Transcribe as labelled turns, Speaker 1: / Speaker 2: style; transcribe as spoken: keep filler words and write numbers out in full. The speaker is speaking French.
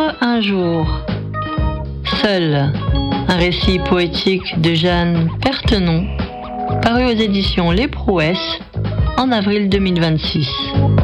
Speaker 1: Vivre un jour. Seul, un récit poétique de Jeanne Pertenon, paru aux éditions Les Prouesses en avril deux mille vingt-six.